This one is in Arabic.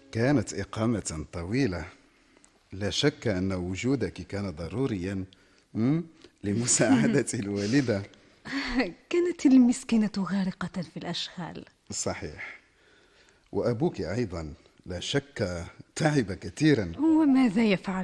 كانت إقامة طويلة. لا شك أن وجودك كان ضروريا م? لمساعدة الوالدة. كانت المسكينة غارقة في الأشغال. صحيح. وأبوك أيضا لا شك تعب كثيرا. وماذا يفعل؟